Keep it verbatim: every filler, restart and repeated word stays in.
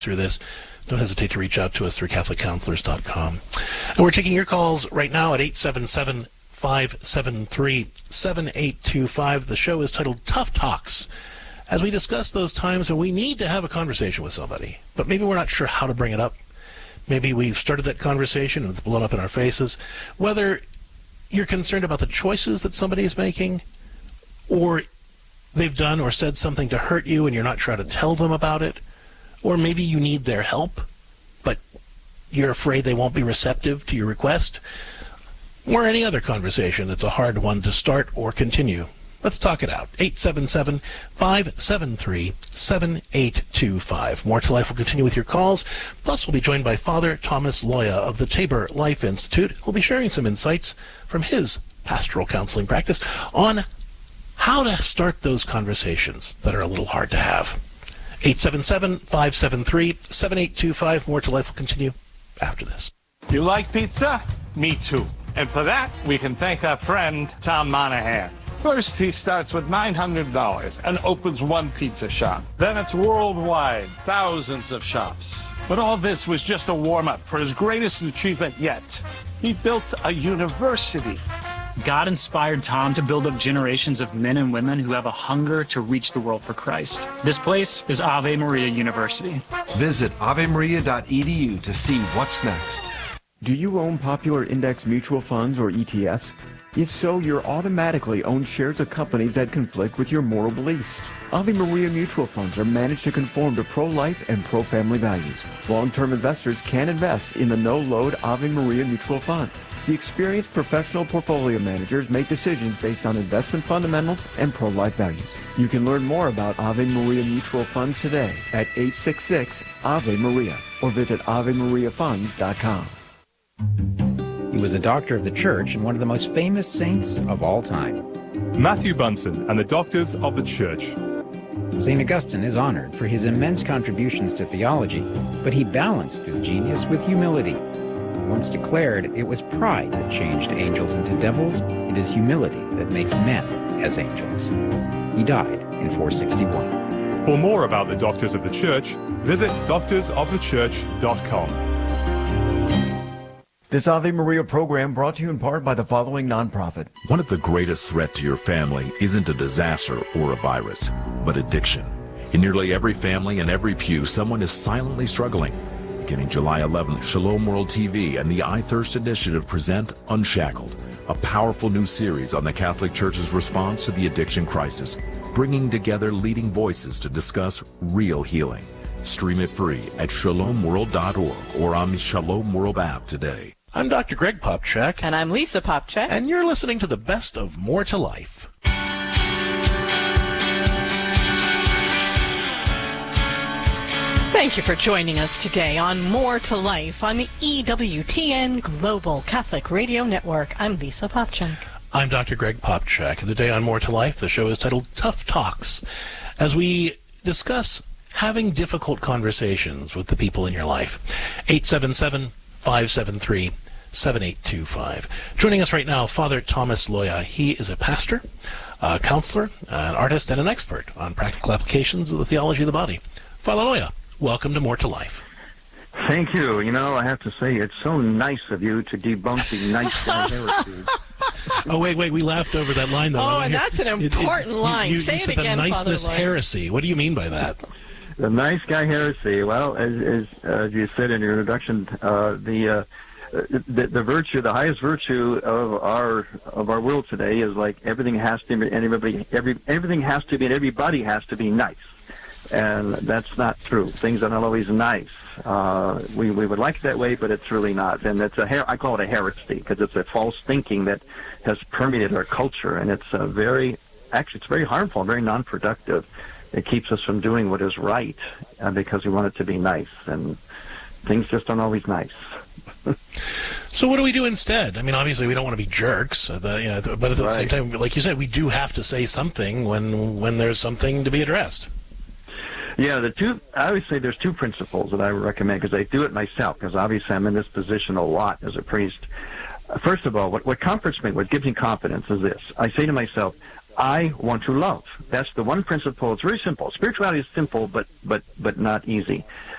through this, don't hesitate to reach out to us through Catholic Counselors dot com. And we're taking your calls right now at eight seven seven, five seven three, seven eight two five. The show is titled Tough Talks, as we discuss those times when we need to have a conversation with somebody, but maybe we're not sure how to bring it up. Maybe we've started that conversation and it's blown up in our faces. Whether you're concerned about the choices that somebody is making, or they've done or said something to hurt you and you're not trying to tell them about it, or maybe you need their help, but you're afraid they won't be receptive to your request, or any other conversation that's a hard one to start or continue. Let's talk it out. eight seven seven, five seven three, seven eight two five. More to Life will continue with your calls. Plus, we'll be joined by Father Thomas Loya of the Tabor Life Institute, who'll be sharing some insights from his pastoral counseling practice on how to start those conversations that are a little hard to have. eight seven seven, five seven three, seven eight two five. More to Life will continue after this. You like pizza? Me too. And for that, we can thank our friend Tom Monahan. First, he starts with nine hundred dollars and opens one pizza shop. Then it's worldwide, thousands of shops. But all this was just a warm-up for his greatest achievement yet. He built a university. God inspired Tom to build up generations of men and women who have a hunger to reach the world for Christ. This place is Ave Maria University. Visit ave maria dot e d u to see what's next. Do you own popular index mutual funds or E T Fs? If so, you're automatically own shares of companies that conflict with your moral beliefs. Ave Maria mutual funds are managed to conform to pro-life and pro-family values. Long-term investors can invest in the no-load Ave Maria mutual funds. The experienced professional portfolio managers make decisions based on investment fundamentals and pro-life values. You can learn more about Ave Maria mutual funds today at eight six six, Ave Maria or visit ave maria funds dot com. He was a doctor of the church and one of the most famous saints of all time. Matthew Bunson and the Doctors of the Church. Saint Augustine is honored for his immense contributions to theology, but he balanced his genius with humility. Once declared, it was pride that changed angels into devils. It is humility that makes men as angels. He died in four sixty-one. For more about the Doctors of the Church, visit doctors of the church dot com. This Ave Maria program brought to you in part by the following nonprofit. One of the greatest threats to your family isn't a disaster or a virus, but addiction. In nearly every family and every pew, someone is silently struggling. Beginning July eleventh, Shalom World T V and the I Thirst Initiative present Unshackled, a powerful new series on the Catholic Church's response to the addiction crisis, bringing together leading voices to discuss real healing. Stream it free at shalom world dot org or on the Shalom World app today. I'm Doctor Greg Popchak. And I'm Lisa Popchak. And you're listening to the best of More to Life. Thank you for joining us today on More to Life on the E W T N Global Catholic Radio Network. I'm Lisa Popchak. I'm Doctor Greg Popchak, and today on More to Life, the show is titled Tough Talks, as we discuss having difficult conversations with the people in your life. eight seven seven, five seven three, seven eight two five. Joining us right now, Father Thomas Loya. He is a pastor, a counselor, an artist, and an expert on practical applications of the theology of the body. Father Loya, welcome to More to Life. Thank you. You know, I have to say, it's so nice of you to debunk the nice guy heresy. Oh, wait, wait, we laughed over that line, though. Oh, and that's an important it, it, line. You, you, Say you it said again, the niceness Father Loya. heresy. What do you mean by that? The nice guy heresy. Well, as, as, as you said in your introduction, uh, the, uh, the the virtue, the highest virtue of our of our world today is like everything has to be, and everybody, every everything has to be, and everybody has to be nice, and that's not true. Things are not always nice. Uh, we we would like it that way, but it's really not, and it's a her- I call it a heresy because it's a false thinking that has permeated our culture, and it's a very actually it's very harmful, very non-productive. It keeps us from doing what is right uh, because we want it to be nice, and things just aren't always nice. So what do we do instead? I mean, obviously we don't want to be jerks, uh, the, you know, but at the right. same time, like you said, we do have to say something when when there's something to be addressed. Yeah, the two. I always say there's two principles that I recommend because I do it myself because obviously I'm in this position a lot as a priest. Uh, first of all, what, what comforts me, what gives me confidence is this. I say to myself, I want to love. That's the one principle. It's very simple. Spirituality is simple, but but but not easy.